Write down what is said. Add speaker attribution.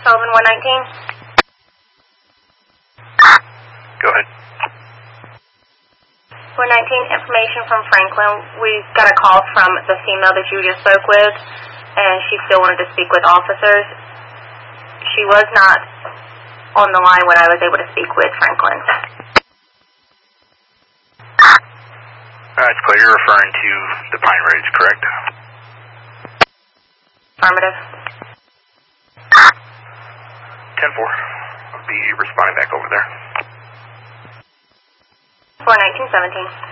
Speaker 1: Sullivan 119.
Speaker 2: Go ahead.
Speaker 1: 119, information from Franklin. We got a call from the female that you just spoke with, and she still wanted to speak with officers. She was not on the line when I was able to speak with Franklin.
Speaker 2: It's clear you're referring to the Pine Ridge, correct?
Speaker 1: Affirmative.
Speaker 2: 10-4. I'll be responding back over there.
Speaker 1: 419-17.